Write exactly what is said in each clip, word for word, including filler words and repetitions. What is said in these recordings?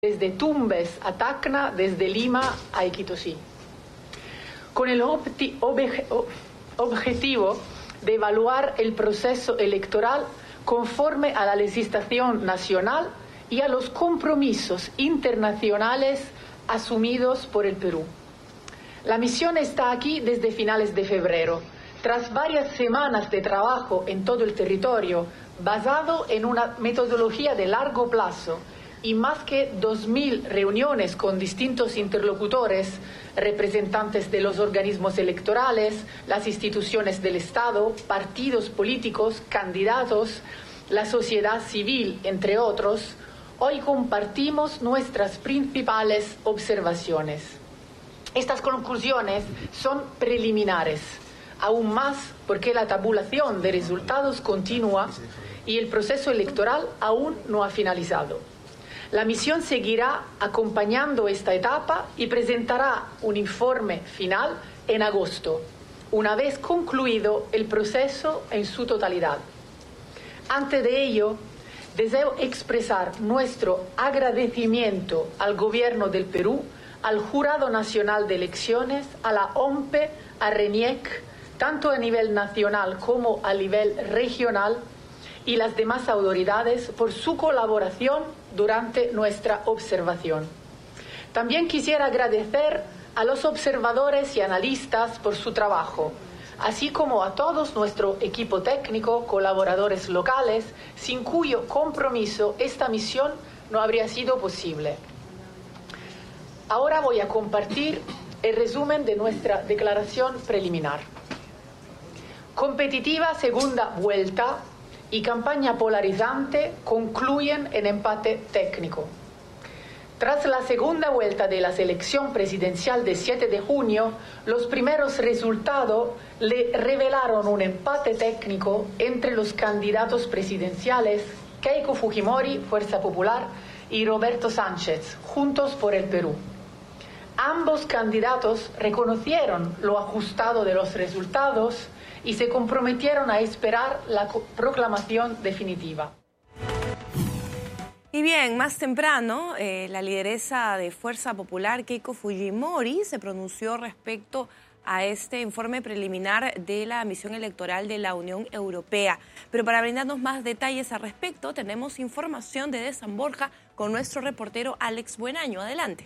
desde Tumbes a Tacna, desde Lima a Iquitos, con el obje objetivo de evaluar el proceso electoral conforme a la legislación nacional y a los compromisos internacionales asumidos por el Perú. La misión está aquí desde finales de febrero, tras varias semanas de trabajo en todo el territorio, basado en una metodología de largo plazo y más que dos mil reuniones con distintos interlocutores, representantes de los organismos electorales, las instituciones del Estado, partidos políticos, candidatos, la sociedad civil, entre otros, hoy compartimos nuestras principales observaciones. Estas conclusiones son preliminares, aún más porque la tabulación de resultados continúa y el proceso electoral aún no ha finalizado. La misión seguirá acompañando esta etapa y presentará un informe final en agosto, una vez concluido el proceso en su totalidad. Antes de ello, deseo expresar nuestro agradecimiento al Gobierno del Perú, al Jurado Nacional de Elecciones, a la O M P E, a RENIEC, tanto a nivel nacional como a nivel regional, y las demás autoridades por su colaboración durante nuestra observación. También quisiera agradecer a los observadores y analistas por su trabajo, así como a todos nuestro equipo técnico, colaboradores locales, sin cuyo compromiso esta misión no habría sido posible. Ahora voy a compartir el resumen de nuestra declaración preliminar. Competitiva segunda vuelta y campaña polarizante concluyen en empate técnico. Tras la segunda vuelta de la elección presidencial de siete de junio, los primeros resultados le revelaron un empate técnico entre los candidatos presidenciales Keiko Fujimori, Fuerza Popular, y Roberto Sánchez, Juntos por el Perú. Ambos candidatos reconocieron lo ajustado de los resultados y se comprometieron a esperar la proclamación definitiva. Y bien, más temprano, eh, la lideresa de Fuerza Popular, Keiko Fujimori, se pronunció respecto a este informe preliminar de la misión electoral de la Unión Europea. Pero para brindarnos más detalles al respecto, tenemos información desde San Borja con nuestro reportero Alex Buenaño. Adelante.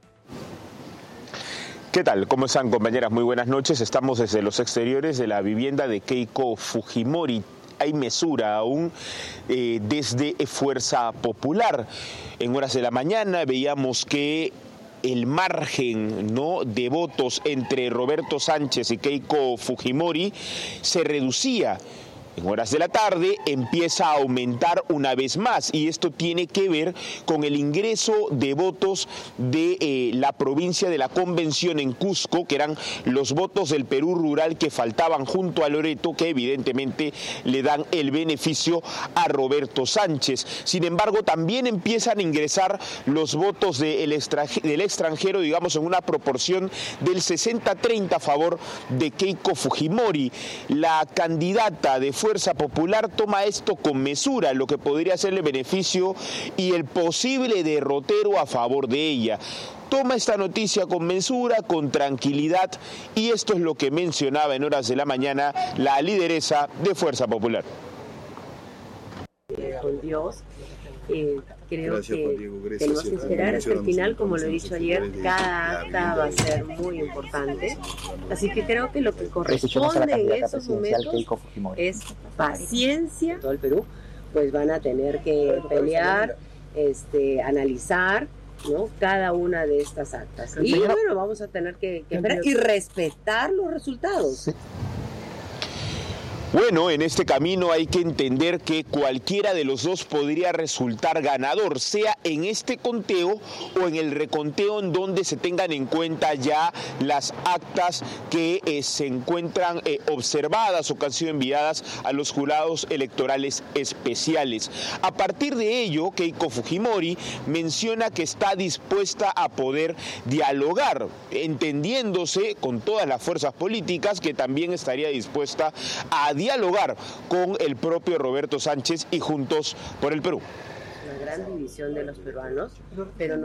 ¿Qué tal? ¿Cómo están, compañeras? Muy buenas noches. Estamos desde los exteriores de la vivienda de Keiko Fujimori. Hay mesura aún eh, desde Fuerza Popular. En horas de la mañana veíamos que el margen, ¿no?, de votos entre Roberto Sánchez y Keiko Fujimori se reducía. En horas de la tarde empieza a aumentar una vez más y esto tiene que ver con el ingreso de votos de eh, la provincia de la Convención en Cusco, que eran los votos del Perú rural que faltaban junto a Loreto, que evidentemente le dan el beneficio a Roberto Sánchez. Sin embargo, también empiezan a ingresar los votos de el extranjero, del extranjero, digamos, en una proporción del sesenta treinta a favor de Keiko Fujimori. La candidata de Fuerza Popular toma esto con mesura, lo que podría hacerle beneficio y el posible derrotero a favor de ella. Toma esta noticia con mesura, con tranquilidad, y esto es lo que mencionaba en horas de la mañana la lideresa de Fuerza Popular. Con Dios, eh, creo Gracias, que Diego, tenemos que esperar hasta el final, como lo he dicho ayer, cada acta va a ser muy importante, así que creo que lo que corresponde en esos momentos es paciencia. Todo el Perú, pues van a tener que pelear, este, analizar, ¿no?, cada una de estas actas, y bueno, vamos a tener que, que esperar y respetar los resultados. Sí. Bueno, en este camino hay que entender que cualquiera de los dos podría resultar ganador, sea en este conteo o en el reconteo en donde se tengan en cuenta ya las actas que eh, se encuentran eh, observadas o que han sido enviadas a los jurados electorales especiales. A partir de ello, Keiko Fujimori menciona que está dispuesta a poder dialogar, entendiéndose con todas las fuerzas políticas, que también estaría dispuesta a dialogar con el propio Roberto Sánchez y Juntos por el Perú. Una gran división de los peruanos, pero no